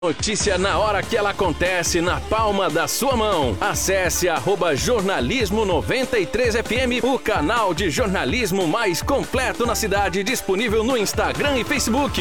Notícia na hora que ela acontece, na palma da sua mão. Acesse @jornalismo93fm, o canal de jornalismo mais completo na cidade, disponível no Instagram e Facebook.